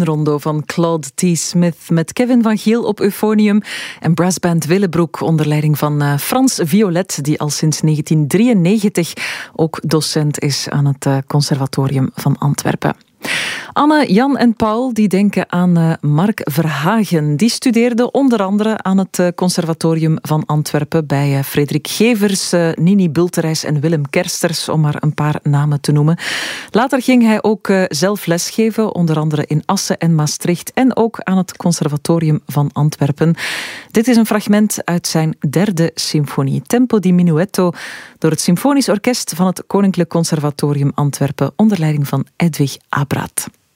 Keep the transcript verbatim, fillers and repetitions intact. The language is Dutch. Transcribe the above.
Een rondo van Claude T. Smith met Kevin van Giel op euphonium en brassband Willebroek onder leiding van uh, Frans Violet, die al sinds negentien drieënnegentig ook docent is aan het uh, Conservatorium van Antwerpen. Anne, Jan en Paul die denken aan uh, Mark Verhagen. Die studeerde onder andere aan het uh, Conservatorium van Antwerpen bij uh, Frederik Gevers, uh, Nini Bulterijs en Willem Kersters, om maar een paar namen te noemen. Later ging hij ook uh, zelf lesgeven, onder andere in Assen en Maastricht en ook aan het Conservatorium van Antwerpen. Dit is een fragment uit zijn derde symfonie, Tempo di Minuetto, door het Symfonisch Orkest van het Koninklijk Conservatorium Antwerpen onder leiding van Edwig Abraat.